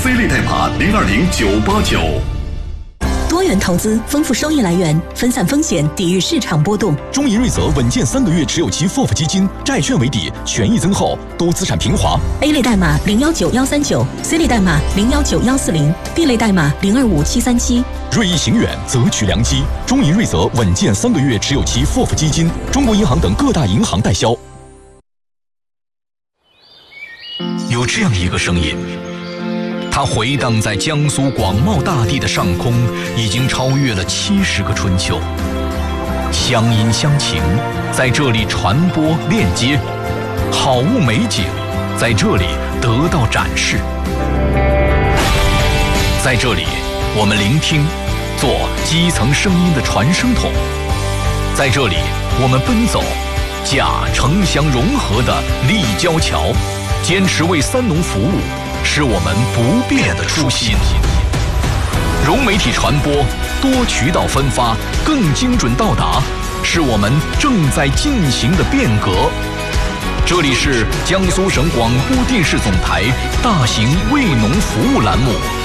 C 类代码020989。 多元投资，丰富收益来源，分散风险，抵御市场波动。 中银瑞泽稳健3个月持有期 FOF 基金，债券为底，权益增厚，多资产平滑。 A 类代码019139 ，C 类代码019140，B 类代码025737。 锐意行远，择取良机。中银瑞泽稳健3个月持有期 FOF 基金，中国银行等各大银行代销。有这样一个声音，它回荡在江苏广袤大地的上空，已经超越了70个春秋。乡音乡情在这里传播链接，好物美景在这里得到展示。在这里，我们聆听，做基层声音的传声筒。在这里，我们奔走，架城乡融合的立交桥。坚持为三农服务，是我们不变的初心。融媒体传播，多渠道分发，更精准到达，是我们正在进行的变革。这里是江苏省广播电视总台大型为农服务栏目